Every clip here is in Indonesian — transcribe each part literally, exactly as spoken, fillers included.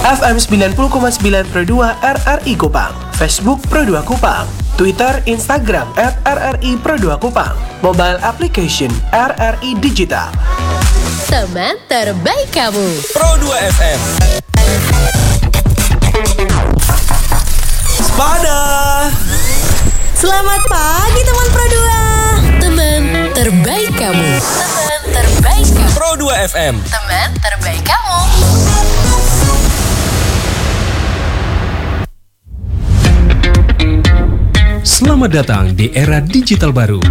F M sembilan puluh koma sembilan Pro dua R R I Kupang, Facebook Pro dua Kupang, Twitter, Instagram at R R I Pro dua Kupang, mobile application R R I Digital. Teman terbaik kamu, Pro dua F M. Sepada. Selamat pagi teman Pro dua. Teman terbaik kamu, teman terbaik kamu, Pro dua F M. teman terbaik kamu. Selamat datang di era digital baru.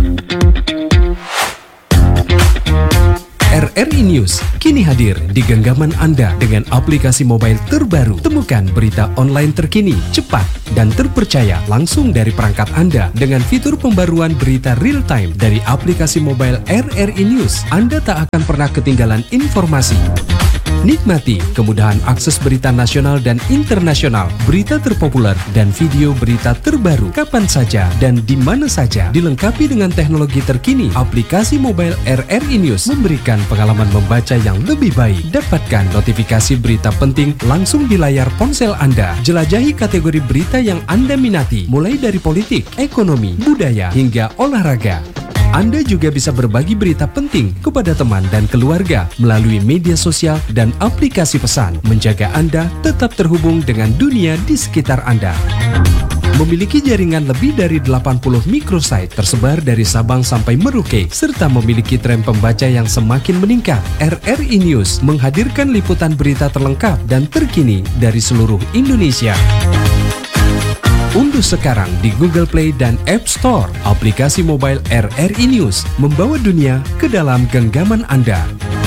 R R I News kini hadir di genggaman Anda dengan aplikasi mobile terbaru. Temukan berita online terkini, cepat, dan terpercaya langsung dari perangkat Anda dengan fitur pembaruan berita real time dari aplikasi mobile R R I News. Anda tak akan pernah ketinggalan informasi. Nikmati kemudahan akses berita nasional dan internasional, berita terpopuler, dan video berita terbaru kapan saja dan di mana saja. Dilengkapi dengan teknologi terkini, aplikasi mobile R R I News memberikan pengalaman membaca yang lebih baik. Dapatkan notifikasi berita penting langsung di layar ponsel Anda. Jelajahi kategori berita yang Anda minati, mulai dari politik, ekonomi, budaya, hingga olahraga. Anda juga bisa berbagi berita penting kepada teman dan keluarga melalui media sosial dan aplikasi pesan, menjaga Anda tetap terhubung dengan dunia di sekitar Anda. Memiliki jaringan lebih dari delapan puluh microsite tersebar dari Sabang sampai Merauke, serta memiliki tren pembaca yang semakin meningkat. R R I News menghadirkan liputan berita terlengkap dan terkini dari seluruh Indonesia. Unduh sekarang di Google Play dan App Store aplikasi mobile R R I News, membawa dunia ke dalam genggaman Anda.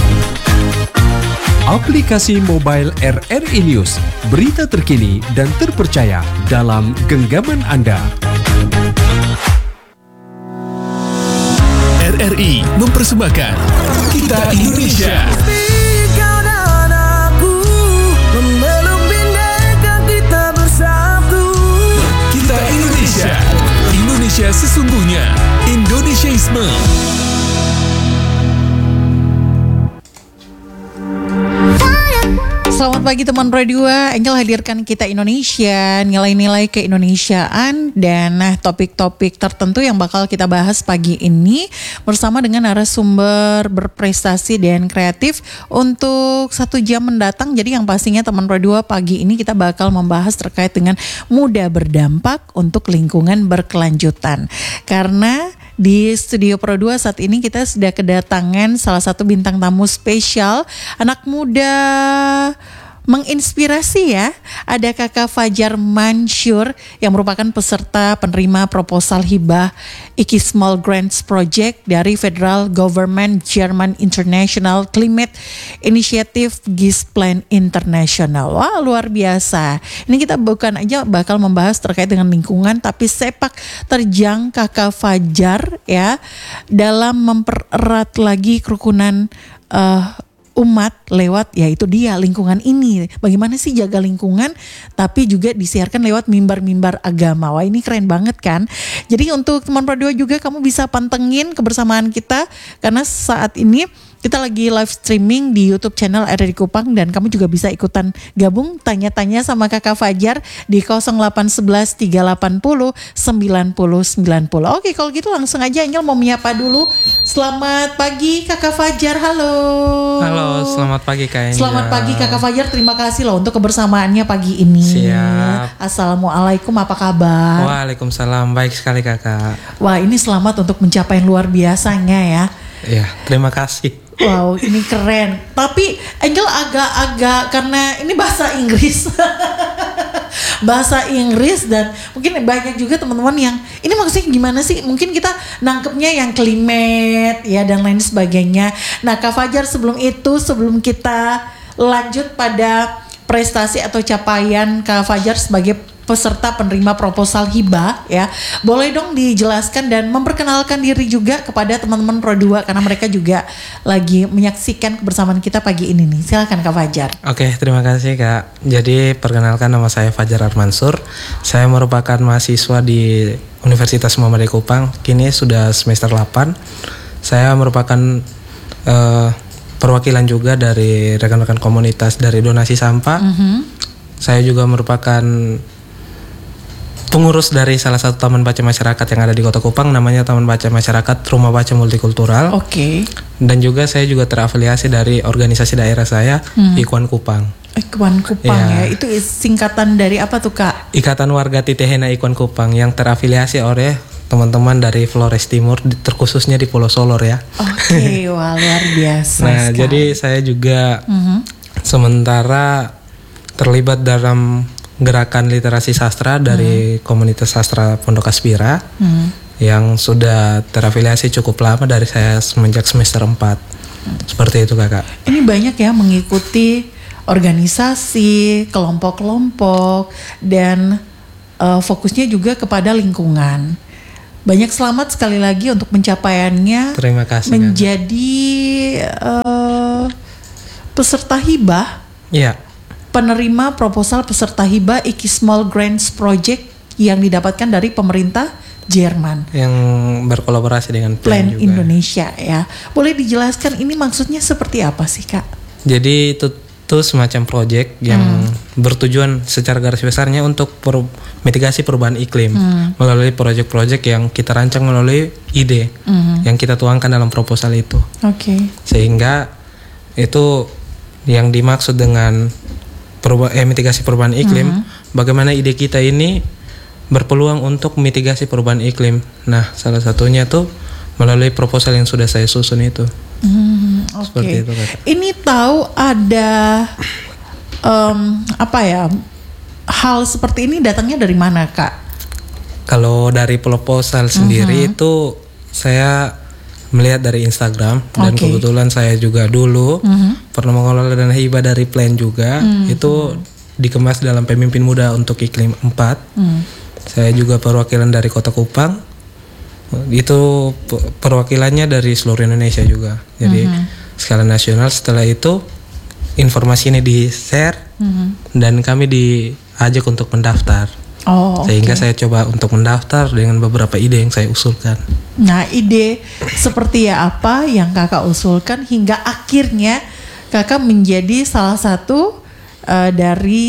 Aplikasi mobile R R I News, berita terkini dan terpercaya dalam genggaman Anda. R R I mempersembahkan Kita Indonesia. Indonesia, Indonesia sesungguhnya, Indonesiaisme. Selamat pagi teman Pro dua, Angel hadirkan Kita Indonesia, nilai-nilai keindonesiaan dan nah topik-topik tertentu yang bakal kita bahas pagi ini bersama dengan narasumber berprestasi dan kreatif untuk satu jam mendatang. Jadi yang pastinya teman Pro dua pagi ini kita bakal membahas terkait dengan muda berdampak untuk lingkungan berkelanjutan. Karena di studio Pro dua saat ini kita sudah kedatangan salah satu bintang tamu spesial, anak muda menginspirasi ya. Ada Kakak Fajar Mansyur yang merupakan peserta penerima proposal hibah I K I Small Grants Project dari Federal Government German International Climate Initiative Gisplan International. Wah, luar biasa. Ini kita bukan aja bakal membahas terkait dengan lingkungan, tapi sepak terjang Kakak Fajar ya dalam mempererat lagi kerukunan uh, umat lewat yaitu dia lingkungan ini. Bagaimana sih jaga lingkungan tapi juga disiarkan lewat mimbar-mimbar agama. Wah, ini keren banget kan. Jadi untuk teman Pro dua juga kamu bisa pantengin kebersamaan kita karena saat ini kita lagi live streaming di YouTube channel R R I Kupang dan kamu juga bisa ikutan gabung tanya-tanya sama Kakak Fajar di nol delapan satu satu tiga delapan nol sembilan nol sembilan nol. Oke, kalau gitu langsung aja Angel mau menyapa dulu. Selamat pagi Kakak Fajar, halo. Halo, selamat pagi Kak Angel. Selamat pagi Kakak Fajar, terima kasih loh untuk kebersamaannya pagi ini. Siap. Assalamualaikum, apa kabar? Waalaikumsalam, baik sekali Kakak. Wah, ini selamat untuk mencapai yang luar biasanya ya. Iya, terima kasih. Wow, ini keren. Tapi Angel agak-agak karena ini bahasa Inggris. Bahasa Inggris dan mungkin banyak juga teman-teman yang ini maksudnya gimana sih? Mungkin kita nangkepnya yang climate ya dan lain sebagainya. Nah, Kak Fajar, sebelum itu sebelum kita lanjut pada prestasi atau capaian Kak Fajar sebagai peserta penerima proposal hibah ya, boleh dong dijelaskan dan memperkenalkan diri juga kepada teman-teman Pro dua karena mereka juga lagi menyaksikan kebersamaan kita pagi ini nih. Silakan Kak Fajar. Oke, terima kasih Kak. Jadi perkenalkan, nama saya Fajar Armansur. Saya merupakan mahasiswa di Universitas Muhammadiyah Kupang. Kini sudah semester delapan. Saya merupakan uh, perwakilan juga dari rekan-rekan komunitas dari donasi sampah. Mm-hmm. saya juga merupakan pengurus dari salah satu taman baca masyarakat yang ada di Kota Kupang, namanya Taman Baca Masyarakat Rumah Baca Multikultural. Oke. Okay. Dan juga saya juga terafiliasi dari organisasi daerah saya, hmm. Ikuan Kupang. Ikuan Kupang ya. ya. Itu singkatan dari apa tuh Kak? Ikatan Warga Titehena Ikuan Kupang yang terafiliasi oleh teman-teman dari Flores Timur, terkhususnya di Pulau Solor ya. Oke, okay, wah luar biasa. Nah, sekali. jadi saya juga mm-hmm. sementara terlibat dalam gerakan literasi sastra dari hmm. komunitas sastra Pondok Aspira hmm. yang sudah terafiliasi cukup lama dari saya semenjak semester empat. Hmm. Seperti itu Kakak. Ini banyak ya mengikuti organisasi, kelompok-kelompok dan uh, fokusnya juga kepada lingkungan. Banyak selamat sekali lagi untuk pencapaiannya. Terima kasih. Menjadi uh, peserta hibah. Iya. Penerima proposal peserta hibah I K I Small Grants Project yang didapatkan dari pemerintah Jerman yang berkolaborasi dengan Plan, Plan Indonesia ya. Boleh dijelaskan ini maksudnya seperti apa sih Kak? Jadi itu tuh semacam project yang hmm. bertujuan secara garis besarnya untuk per, mitigasi perubahan iklim hmm. melalui proyek-proyek yang kita rancang melalui ide hmm. yang kita tuangkan dalam proposal itu. Oke. Okay. Sehingga itu yang dimaksud dengan Peruba- eh, mitigasi perubahan iklim, uh-huh. bagaimana ide kita ini berpeluang untuk mitigasi perubahan iklim. Nah, salah satunya tuh melalui proposal yang sudah saya susun itu. Hmm, Oke. Okay. Itu, ini tahu ada um, apa ya? Hal seperti ini datangnya dari mana, Kak? Kalau dari proposal sendiri uh-huh. itu saya melihat dari Instagram dan okay. kebetulan saya juga dulu mm-hmm. pernah mengelola dana hibah dari Plan juga mm-hmm. itu dikemas dalam pemimpin muda untuk iklim empat. Mm. Saya juga perwakilan dari Kota Kupang, itu perwakilannya dari seluruh Indonesia juga, jadi mm-hmm. skala nasional. Setelah itu informasi ini di share mm-hmm. dan kami diajak untuk mendaftar. Oh, sehingga okay. saya coba untuk mendaftar dengan beberapa ide yang saya usulkan. Nah, ide seperti ya apa yang Kakak usulkan hingga akhirnya Kakak menjadi salah satu uh, dari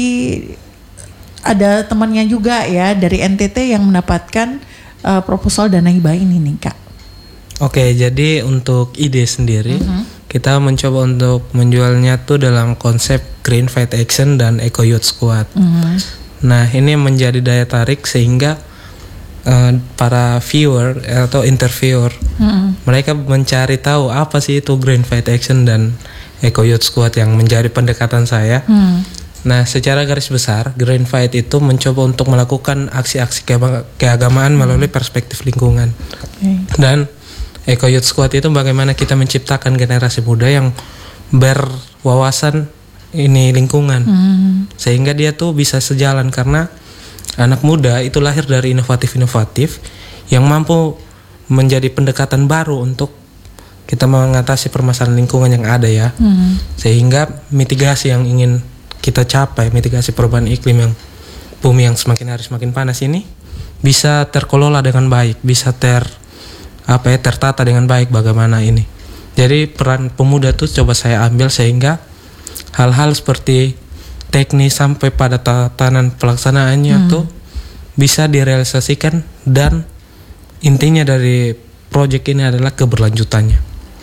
ada temannya juga ya dari N T T yang mendapatkan uh, proposal dana hibah ini nih Kak. Oke, jadi untuk ide sendiri uh-huh. kita mencoba untuk menjualnya tuh dalam konsep Green Fight Action dan Eco Youth Squad. Uh-huh. Nah, ini menjadi daya tarik sehingga uh, para viewer atau interviewer mm-hmm. mereka mencari tahu apa sih itu Green Fight Action dan Eco Youth Squad yang menjadi pendekatan saya. Mm. Nah, secara garis besar Green Fight itu mencoba untuk melakukan aksi-aksi ke- keagamaan mm. melalui perspektif lingkungan. Okay. Dan Eco Youth Squad itu bagaimana kita menciptakan generasi muda yang berwawasan ini lingkungan hmm. sehingga dia tuh bisa sejalan, karena anak muda itu lahir dari inovatif-inovatif yang mampu menjadi pendekatan baru untuk kita mengatasi permasalahan lingkungan yang ada ya. Hmm. Sehingga mitigasi yang ingin kita capai, mitigasi perubahan iklim yang bumi yang semakin hari semakin panas ini bisa terkelola dengan baik, bisa ter apa ya tertata dengan baik bagaimana ini. Jadi peran pemuda tuh coba saya ambil sehingga hal-hal seperti teknis sampai pada tatanan pelaksanaannya hmm. tuh bisa direalisasikan, dan intinya dari proyek ini adalah keberlanjutannya.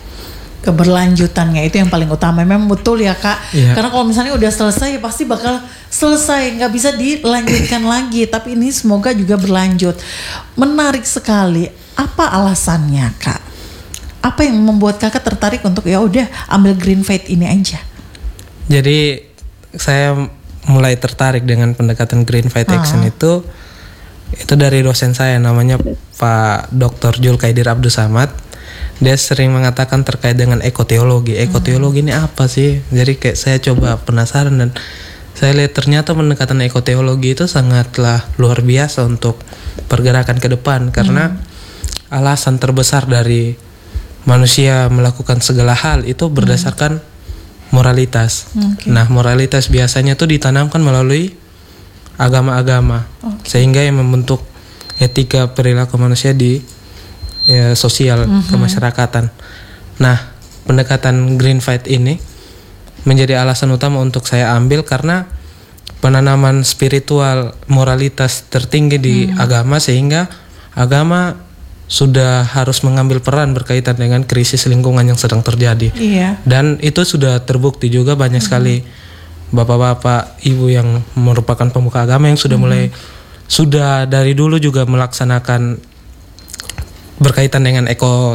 Keberlanjutannya itu yang paling utama. Memang betul ya Kak. Yeah. Karena kalau misalnya udah selesai ya pasti bakal selesai, nggak bisa dilanjutkan lagi. Tapi ini semoga juga berlanjut. Menarik sekali. Apa alasannya Kak? Apa yang membuat Kakak tertarik untuk ya udah ambil Green Fight ini aja? Jadi saya mulai tertarik dengan pendekatan Green Fight Action uh-huh. itu itu dari dosen saya namanya Pak Doktor Julkaidir Abdul Samad. Dia sering mengatakan terkait dengan ekoteologi. Ekoteologi uh-huh. ini apa sih? Jadi kayak saya coba penasaran dan saya lihat ternyata pendekatan ekoteologi itu sangatlah luar biasa untuk pergerakan ke depan, karena uh-huh. alasan terbesar dari manusia melakukan segala hal itu berdasarkan uh-huh. moralitas. Okay. Nah, moralitas biasanya tuh ditanamkan melalui agama-agama, okay. sehingga yang membentuk etika perilaku manusia di ya, sosial mm-hmm. kemasyarakatan. Nah, pendekatan Green Fight ini menjadi alasan utama untuk saya ambil karena penanaman spiritual, moralitas tertinggi di hmm. agama, sehingga agama sudah harus mengambil peran berkaitan dengan krisis lingkungan yang sedang terjadi. Iya. Dan itu sudah terbukti juga banyak hmm. sekali bapak-bapak, ibu yang merupakan pemuka agama yang sudah hmm. mulai sudah dari dulu juga melaksanakan berkaitan dengan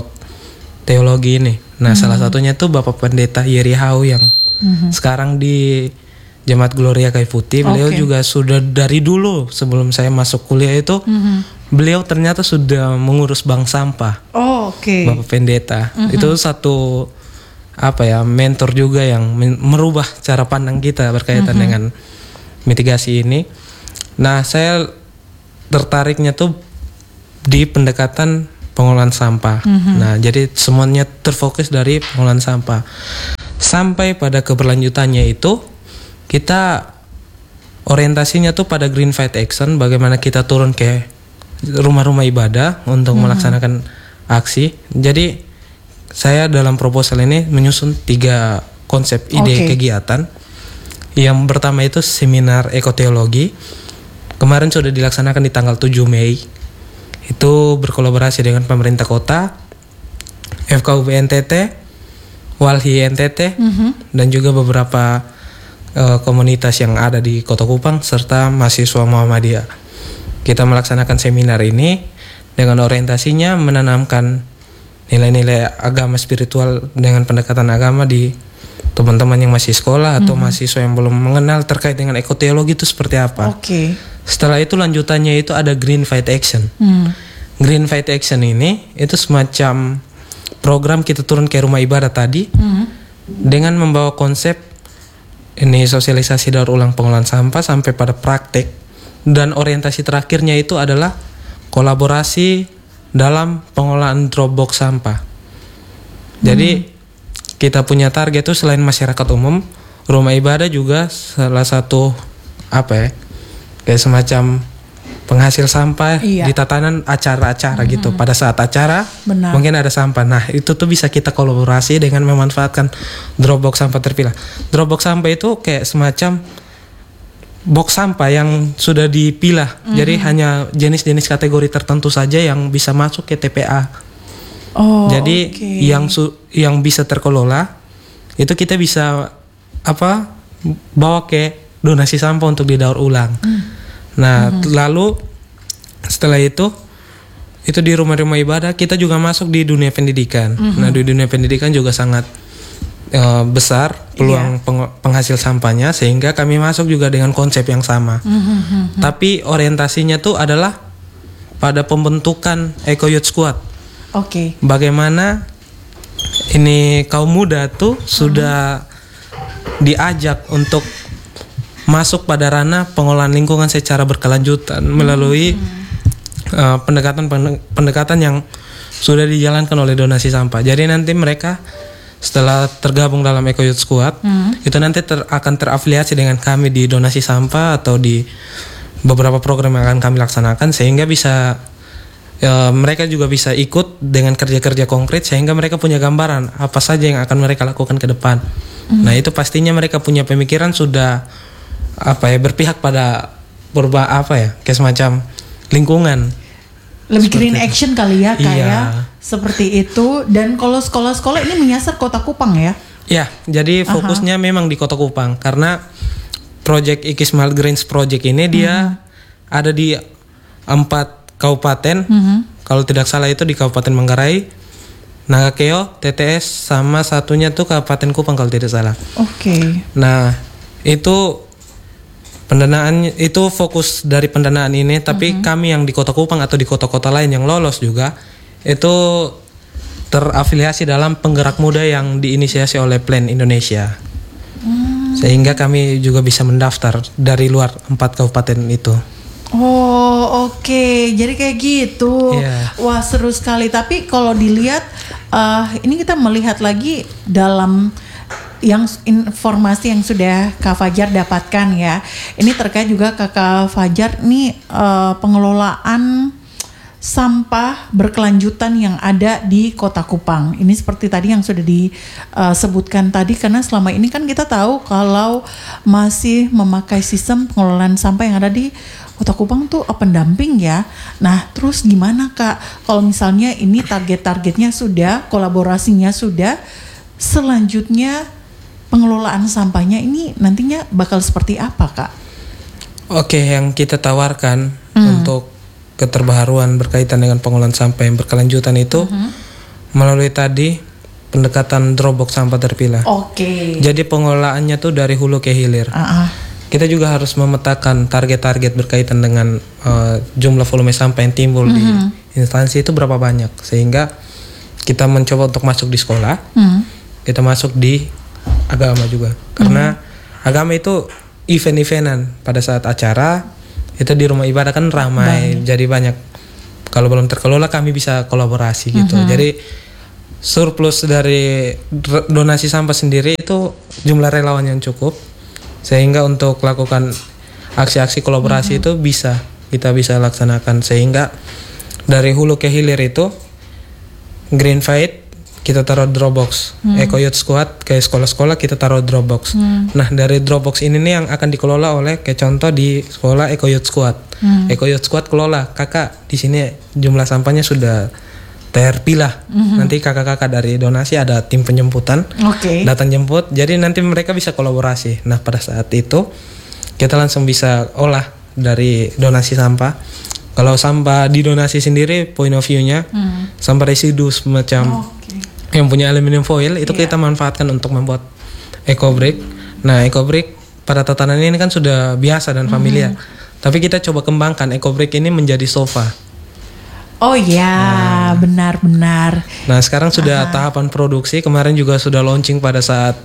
ekoteologi ini. Nah, mm-hmm. salah satunya itu Bapak Pendeta Yeri Hau yang mm-hmm. sekarang di Jemaat Gloria Kayu Putih. Beliau okay. juga sudah dari dulu sebelum saya masuk kuliah itu, mm-hmm. beliau ternyata sudah mengurus bank sampah. Oh, oke. Okay. Bapak Pendeta. Mm-hmm. Itu satu apa ya, mentor juga yang merubah cara pandang kita berkaitan mm-hmm. dengan mitigasi ini. Nah, saya tertariknya tuh di pendekatan pengolahan sampah. Mm-hmm. Nah, jadi semuanya terfokus dari pengolahan sampah. Sampai pada keberlanjutannya itu kita orientasinya tuh pada Green Fight Action, bagaimana kita turun ke rumah-rumah ibadah untuk mm-hmm. melaksanakan aksi. Jadi saya dalam proposal ini menyusun tiga konsep ide okay. kegiatan. Yang pertama itu seminar ekoteologi. Kemarin sudah dilaksanakan di tanggal tujuh Mei. Itu berkolaborasi dengan pemerintah kota, F K U B N T T, Walhi N T T, mm-hmm. dan juga beberapa uh, komunitas yang ada di Kota Kupang serta mahasiswa Muhammadiyah. Kita melaksanakan seminar ini dengan orientasinya menanamkan nilai-nilai agama spiritual dengan pendekatan agama di teman-teman yang masih sekolah atau mm-hmm. mahasiswa yang belum mengenal terkait dengan ekoteologi itu seperti apa. Oke. Okay. Setelah itu lanjutannya itu ada Green Fight Action. Hmm. Green Fight Action ini itu semacam program kita turun ke rumah ibadah tadi hmm. dengan membawa konsep ini sosialisasi daur ulang pengolahan sampah sampai pada praktek, dan orientasi terakhirnya itu adalah kolaborasi dalam pengolahan drop box sampah. Jadi hmm. kita punya target itu selain masyarakat umum, rumah ibadah juga salah satu apa ya, kayak semacam penghasil sampah iya. di tatanan acara-acara mm-hmm. gitu. Pada saat acara Benar. mungkin ada sampah. Nah, itu tuh bisa kita kolaborasi dengan memanfaatkan drop box sampah terpilah. Drop box sampah itu kayak semacam box sampah yang sudah dipilah. Mm-hmm. Jadi hanya jenis-jenis kategori tertentu saja yang bisa masuk ke T P A. Oh, Jadi okay. yang su- yang bisa terkelola itu kita bisa apa bawa ke donasi sampah untuk didaur ulang. Mm. Nah, mm-hmm. lalu setelah itu itu di rumah-rumah ibadah kita juga masuk di dunia pendidikan. Mm-hmm. Nah, di dunia pendidikan juga sangat uh, besar peluang yeah. peng- penghasil sampahnya, sehingga kami masuk juga dengan konsep yang sama. Mm-hmm. Tapi orientasinya tuh adalah pada pembentukan Eco Youth Squad. Oke. Okay. Bagaimana ini kaum muda tuh mm-hmm. sudah diajak untuk masuk pada ranah pengolahan lingkungan secara berkelanjutan hmm. melalui uh, pendekatan pendekatan yang sudah dijalankan oleh donasi sampah. Jadi nanti mereka setelah tergabung dalam Eco Youth Squad hmm. itu nanti ter, akan terafiliasi dengan kami di donasi sampah atau di beberapa program yang akan kami laksanakan, sehingga bisa uh, mereka juga bisa ikut dengan kerja-kerja konkret, sehingga mereka punya gambaran apa saja yang akan mereka lakukan ke depan. Hmm. Nah, itu pastinya mereka punya pemikiran sudah apa ya, berpihak pada berba apa ya, kayak semacam lingkungan, lebih green action kali ya, kayak iya. seperti itu. Dan kalau sekolah-sekolah ini menyasar Kota Kupang ya? Ya, jadi fokusnya Aha. memang di Kota Kupang, karena project Iki Smart Greens Project ini dia mm-hmm. ada di empat kabupaten, mm-hmm. kalau tidak salah itu di Kabupaten Manggarai, Nagakeo, T T S, sama satunya tuh Kabupaten Kupang kalau tidak salah. Oke. Okay. Nah, itu pendanaan itu fokus dari pendanaan ini, tapi mm-hmm. kami yang di Kota Kupang atau di kota-kota lain yang lolos juga itu terafiliasi dalam penggerak muda yang diinisiasi oleh Plan Indonesia. Mm. Sehingga kami juga bisa mendaftar dari luar empat kabupaten itu. Oh, oke. Okay. Jadi kayak gitu. Yeah. Wah, seru sekali. Tapi kalau dilihat uh, ini kita melihat lagi dalam yang informasi yang sudah Kak Fajar dapatkan ya. Ini terkait juga Kakak Fajar nih uh, pengelolaan sampah berkelanjutan yang ada di Kota Kupang. Ini seperti tadi yang sudah disebutkan tadi, karena selama ini kan kita tahu kalau masih memakai sistem pengelolaan sampah yang ada di Kota Kupang tuh open dumping ya. Nah, terus gimana Kak? Kalau misalnya ini target-targetnya sudah, kolaborasinya sudah, selanjutnya pengelolaan sampahnya ini nantinya bakal seperti apa Kak? Oke, yang kita tawarkan Hmm. untuk keterbaruan berkaitan dengan pengelolaan sampah yang berkelanjutan itu Hmm. melalui tadi pendekatan Dropbox sampah terpilah. Oke. Jadi pengelolaannya tuh dari hulu ke hilir. Ah, ah. Kita juga harus memetakan target-target berkaitan dengan uh, jumlah volume sampah yang timbul Mhm. di instansi itu berapa banyak, sehingga kita mencoba untuk masuk di sekolah, Hmm. kita masuk di agama juga, karena agama itu event-eventan pada saat acara itu di rumah ibadah kan ramai, jadi banyak. Kalau belum terkelola kami bisa kolaborasi gitu. Mhm. Jadi surplus dari r- donasi sampah sendiri itu jumlah relawan yang cukup, sehingga untuk lakukan aksi-aksi kolaborasi itu bisa kita bisa laksanakan, sehingga dari hulu ke hilir itu Green Fight kita taruh Dropbox, Eco Youth Squad ke sekolah-sekolah kita taruh Dropbox. Nah dari Dropbox ini nih yang akan dikelola oleh, kayak contoh di sekolah Eco Youth Squad. Eco Youth Squad kelola, kakak di sini jumlah sampahnya sudah terpilah. Nanti kakak-kakak dari donasi ada tim penjemputan, Oke. datang jemput. Jadi nanti mereka bisa kolaborasi. Nah pada saat itu kita langsung bisa olah dari donasi sampah. Kalau sampah di donasi sendiri, point of view-nya sampah residu semacam yang punya aluminium foil itu kita manfaatkan untuk membuat eco brick. Nah, eco brick pada tatanan ini kan sudah biasa dan familiar. Tapi kita coba kembangkan eco brick ini menjadi sofa. Oh ya, benar-benar. Nah, sekarang sudah tahapan produksi. Kemarin juga sudah launching pada saat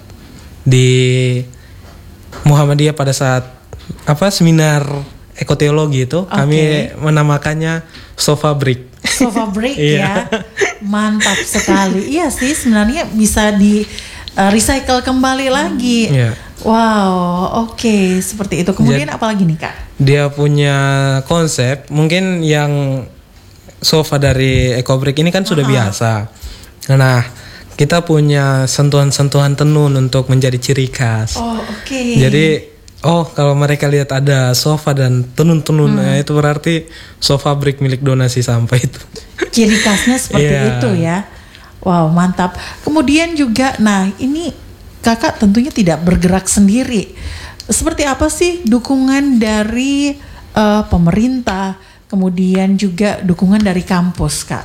di Muhammadiyah pada saat apa seminar ekoteologi itu, kami menamakannya sofa brick. Sofa brick Iya. ya. Mantap sekali. Iya sih, sebenarnya bisa di uh, recycle kembali lagi. Iya. Wow, oke, seperti itu. Kemudian apa lagi nih Kak? Dia punya konsep mungkin yang sofa dari EcoBrick ini kan sudah biasa. Nah, kita punya sentuhan-sentuhan tenun untuk menjadi ciri khas. Oh, oke. Jadi, oh kalau mereka lihat ada sofa dan tenun-tenun, nah, itu berarti sofa brick milik donasi sampah itu. Ciri khasnya seperti Iya. itu ya. Wow, mantap. Kemudian juga, nah ini Kakak tentunya tidak bergerak sendiri. Seperti apa sih dukungan dari uh, pemerintah, kemudian juga dukungan dari kampus, Kak?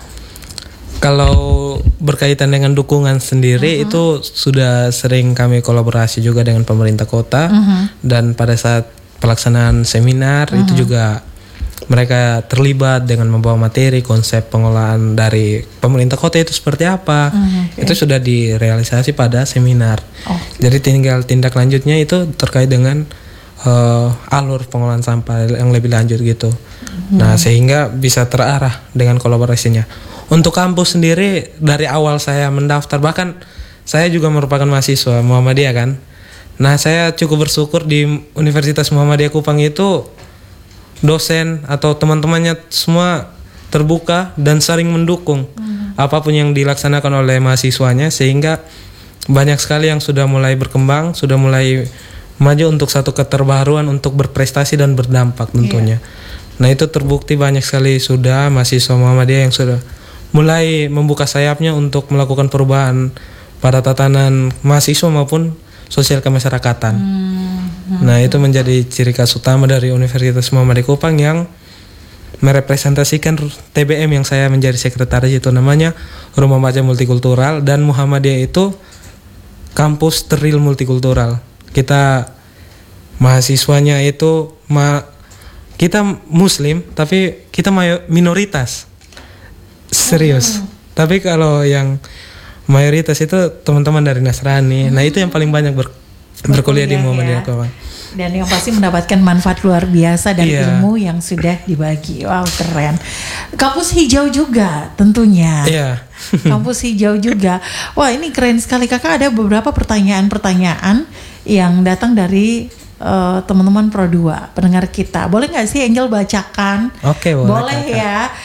Kalau berkaitan dengan dukungan sendiri Uh-huh. itu sudah sering kami kolaborasi juga dengan pemerintah kota, Uh-huh. dan pada saat pelaksanaan seminar Uh-huh. itu juga mereka terlibat dengan membawa materi konsep pengolahan dari pemerintah kota itu seperti apa. Uh-huh, okay. Itu sudah direalisasi pada seminar. Oh. Jadi tinggal tindak lanjutnya itu terkait dengan uh, alur pengolahan sampah yang lebih lanjut gitu. Uh-huh. Nah, sehingga bisa terarah dengan kolaborasinya. Untuk kampus sendiri dari awal saya mendaftar, bahkan saya juga merupakan mahasiswa Muhammadiyah kan. Nah, saya cukup bersyukur di Universitas Muhammadiyah Kupang itu dosen atau teman-temannya semua terbuka dan saling mendukung hmm. apapun yang dilaksanakan oleh mahasiswanya, sehingga banyak sekali yang sudah mulai berkembang, sudah mulai maju untuk satu keterbaruan untuk berprestasi dan berdampak tentunya. Yeah. Nah, itu terbukti banyak sekali sudah mahasiswa Muhammadiyah yang sudah mulai membuka sayapnya untuk melakukan perubahan pada tatanan mahasiswa maupun sosial kemasyarakatan. Hmm. Nah, itu menjadi ciri khas utama dari Universitas Muhammadiyah Kupang yang merepresentasikan T B M yang saya menjadi sekretaris, itu namanya Rumah Baca Multikultural, dan Muhammadiyah itu kampus teril multikultural. Kita mahasiswanya itu ma- kita muslim tapi kita minoritas. Serius. Oh. Tapi kalau yang mayoritas itu teman-teman dari Nasrani. Hmm. Nah, itu yang paling banyak ber- berkuliah di Muhammadiyah ya. Kupang. Dan yang pasti mendapatkan manfaat luar biasa dari yeah. ilmu yang sudah dibagi. Wow, keren. Kampus hijau juga tentunya. Iya. Yeah. Kampus hijau juga. Wah, ini keren sekali. Kakak, ada beberapa pertanyaan-pertanyaan yang datang dari uh, teman-teman Pro dua, pendengar kita. Boleh nggak sih Angel bacakan? Oke, boleh. Boleh kakak. ya.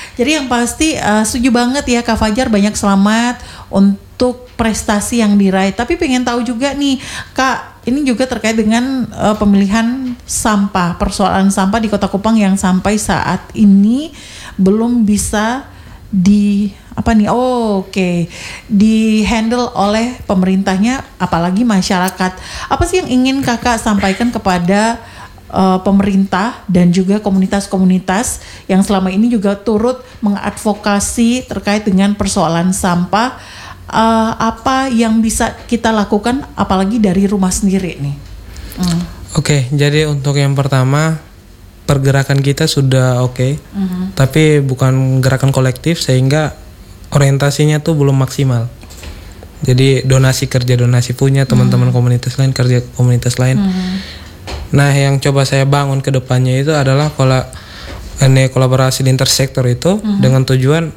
Jadi yang pasti uh, setuju banget ya Kak Fajar, banyak selamat untuk prestasi yang diraih. Tapi pengen tahu juga nih Kak, ini juga terkait dengan uh, pemilihan sampah, persoalan sampah di Kota Kupang yang sampai saat ini belum bisa di apa nih? Oh, oke, okay. di handle oleh pemerintahnya, apalagi masyarakat. Apa sih yang ingin Kakak sampaikan kepada uh, pemerintah dan juga komunitas-komunitas yang selama ini juga turut mengadvokasi terkait dengan persoalan sampah? Uh, apa yang bisa kita lakukan, apalagi dari rumah sendiri nih? Hmm. Oke, okay, jadi untuk yang pertama, pergerakan kita sudah oke, okay, uh-huh. tapi bukan gerakan kolektif sehingga orientasinya tuh belum maksimal. Jadi donasi kerja donasi punya, teman-teman uh-huh. komunitas lain kerja komunitas lain. Uh-huh. Nah, yang coba saya bangun ke depannya itu adalah kola, ini kolaborasi lintas sektor itu uh-huh. dengan tujuan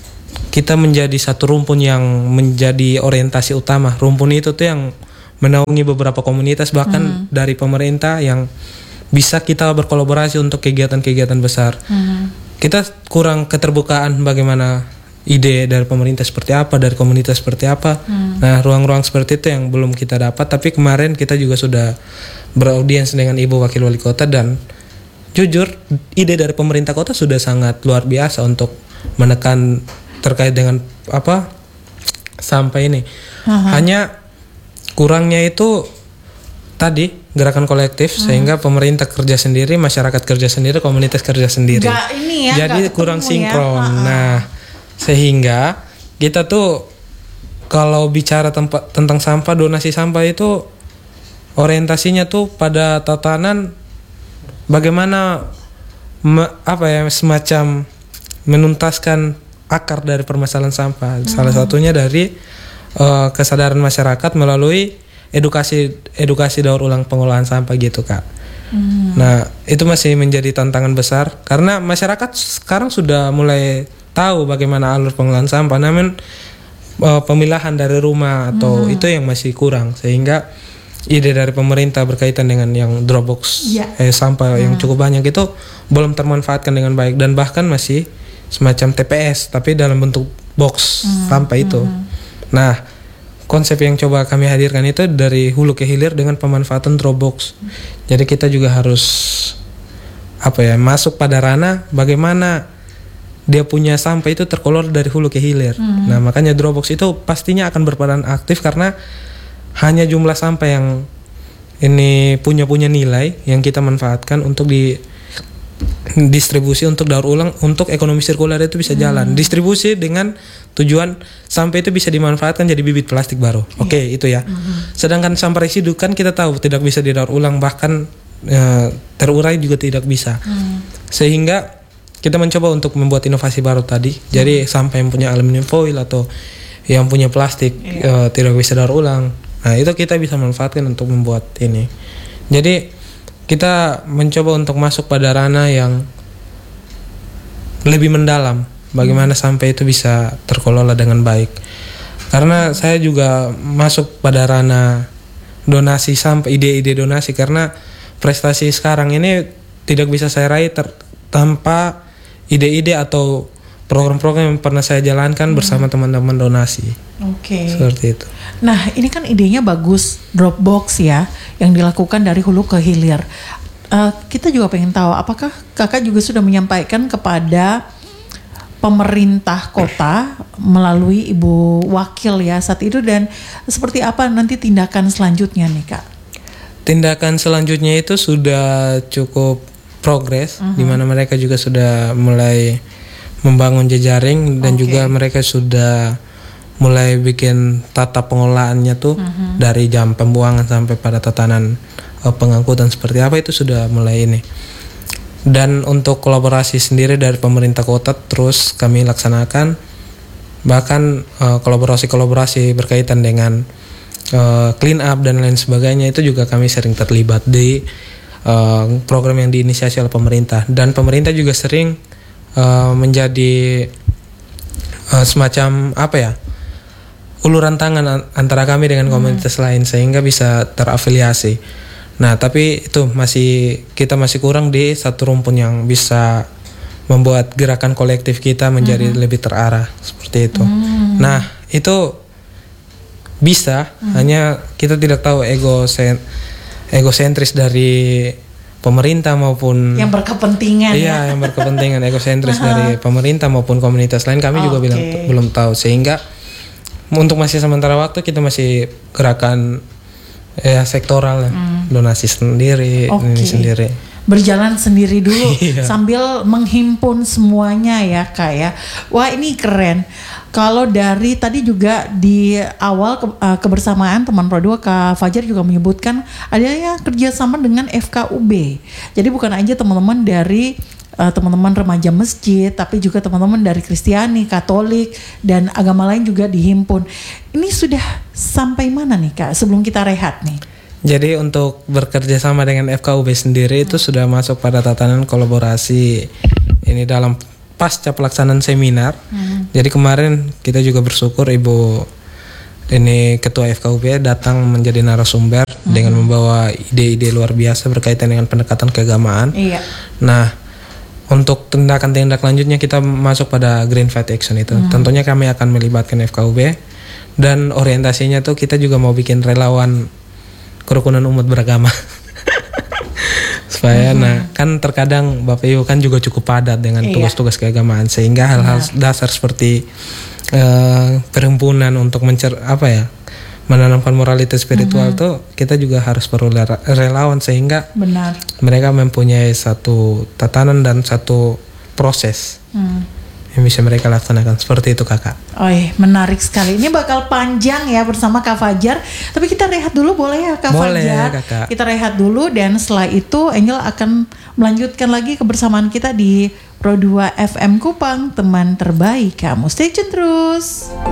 kita menjadi satu rumpun yang menjadi orientasi utama. Rumpun itu tuh yang menaungi beberapa komunitas bahkan uh-huh. dari pemerintah yang bisa kita berkolaborasi untuk kegiatan-kegiatan besar. Hmm. Kita kurang keterbukaan bagaimana ide dari pemerintah seperti apa, dari komunitas seperti apa. Hmm. Nah, ruang-ruang seperti itu yang belum kita dapat. Tapi kemarin kita juga sudah beraudiens dengan Ibu Wakil Wali Kota dan jujur ide dari pemerintah kota sudah sangat luar biasa untuk menekan terkait dengan apa sampah ini. Aha. Hanya kurangnya itu tadi gerakan kolektif hmm. sehingga pemerintah kerja sendiri, masyarakat kerja sendiri, komunitas kerja sendiri. Gak ini ya, jadi gak kurang sinkron. Ya. Nah, sehingga kita tuh kalau bicara tempat tentang sampah, donasi sampah itu orientasinya tuh pada tatanan bagaimana me, apa ya semacam menuntaskan akar dari permasalahan sampah. Hmm. Salah satunya dari uh, kesadaran masyarakat melalui edukasi edukasi daur ulang pengolahan sampah gitu Kak. Hmm. Nah itu masih menjadi tantangan besar karena masyarakat sekarang sudah mulai tahu bagaimana alur pengolahan sampah, namun uh, pemilahan dari rumah atau hmm. itu yang masih kurang sehingga ide dari pemerintah berkaitan dengan yang Dropbox yeah. eh, sampah hmm. yang cukup banyak itu belum termanfaatkan dengan baik dan bahkan masih semacam T P S tapi dalam bentuk box hmm. sampah itu. Hmm. Nah konsep yang coba kami hadirkan itu dari hulu ke hilir dengan pemanfaatan Dropbox. Jadi kita juga harus apa ya masuk pada ranah bagaimana dia punya sampah itu terkelola dari hulu ke hilir. Hmm. Nah makanya Dropbox itu pastinya akan berperan aktif karena hanya jumlah sampah yang ini punya punya nilai yang kita manfaatkan untuk di distribusi untuk daur ulang untuk ekonomi sirkular itu bisa jalan. Hmm. Distribusi dengan tujuan sampah itu bisa dimanfaatkan jadi bibit plastik baru. Oke, okay, yeah. itu ya. Hmm. Sedangkan sampah residu kan kita tahu tidak bisa didaur ulang bahkan e, terurai juga tidak bisa. Hmm. Sehingga kita mencoba untuk membuat inovasi baru tadi. Hmm. Jadi sampah yang punya aluminium foil atau yang punya plastik yeah. e, tidak bisa daur ulang. Nah, itu kita bisa manfaatkan untuk membuat ini. Jadi kita mencoba untuk masuk pada ranah yang lebih mendalam bagaimana sampai itu bisa terkelola dengan baik. Karena saya juga masuk pada ranah donasi sampah, ide-ide donasi karena prestasi sekarang ini tidak bisa saya raih ter- tanpa ide-ide atau program-program yang pernah saya jalankan hmm. bersama teman-teman donasi. Oke. Okay. Seperti itu. Nah, ini kan idenya bagus, Dropbox ya, yang dilakukan dari hulu ke hilir. Uh, kita juga pengen tahu, apakah kakak juga sudah menyampaikan kepada pemerintah kota melalui Ibu Wakil ya saat itu, dan seperti apa nanti tindakan selanjutnya nih Kak? Tindakan selanjutnya itu sudah cukup progres, uh-huh. di mana mereka juga sudah mulai membangun jejaring dan okay. juga mereka sudah mulai bikin tata pengolahannya tuh uh-huh. dari jam pembuangan sampai pada tatanan uh, pengangkutan seperti apa itu sudah mulai ini. Dan untuk kolaborasi sendiri dari pemerintah kota terus kami laksanakan, bahkan uh, kolaborasi-kolaborasi berkaitan dengan uh, clean up dan lain sebagainya itu juga kami sering terlibat di uh, program yang diinisiasi oleh pemerintah, dan pemerintah juga sering Uh, menjadi uh, semacam apa ya uluran tangan antara kami dengan komunitas hmm. lain sehingga bisa terafiliasi. Nah tapi itu masih kita masih kurang di satu rumpun yang bisa membuat gerakan kolektif kita menjadi mm-hmm. lebih terarah seperti itu. Mm. Nah itu bisa, mm. hanya kita tidak tahu ego sen- egosentris dari pemerintah maupun yang berkepentingan iya ya? yang berkepentingan egosentris dari pemerintah maupun komunitas lain kami oh, juga okay. bilang belum tahu, sehingga untuk masih sementara waktu kita masih gerakan ya sektoral hmm. donasi sendiri okay. ini sendiri berjalan sendiri dulu sambil menghimpun semuanya ya Kak ya. Wah ini keren. Kalau dari tadi juga di awal ke, uh, kebersamaan teman Pro dua Kak Fajar juga menyebutkan adanya kerjasama dengan F K U B. Jadi bukan aja teman-teman dari uh, teman-teman remaja masjid, tapi juga teman-teman dari Kristiani, Katolik, dan agama lain juga dihimpun. Ini sudah sampai mana nih Kak sebelum kita rehat nih? Jadi untuk bekerja sama dengan F K U B sendiri hmm. itu sudah masuk pada tatanan kolaborasi ini dalam pasca pelaksanaan seminar. Hmm. Jadi kemarin kita juga bersyukur Ibu ini Ketua F K U B datang menjadi narasumber hmm. dengan membawa ide-ide luar biasa berkaitan dengan pendekatan keagamaan. Iya. Nah, untuk tindakan-tindak lanjutnya kita masuk pada Green Fight Action itu. Hmm. Tentunya kami akan melibatkan F K U B dan orientasinya tuh kita juga mau bikin relawan kerukunan umat beragama. Supaya, mm-hmm. nah kan terkadang Bapak Ibu kan juga cukup padat dengan iya. tugas-tugas keagamaan, sehingga hal-hal Benar. dasar seperti uh, perhimpunan untuk mencer apa ya menanamkan moralitas spiritual mm-hmm. tuh kita juga harus perlu relawan, sehingga Benar. mereka mempunyai satu tatanan dan satu proses mm. yang bisa mereka laksanakan seperti itu Kakak. Oh menarik sekali. Ini bakal panjang ya bersama Kak Fajar. Tapi kita rehat dulu boleh ya Kak boleh, Fajar? Kakak. Kita rehat dulu dan setelah itu Angel akan melanjutkan lagi kebersamaan kita di Pro dua F M Kupang, teman terbaik kamu. Stay tune terus.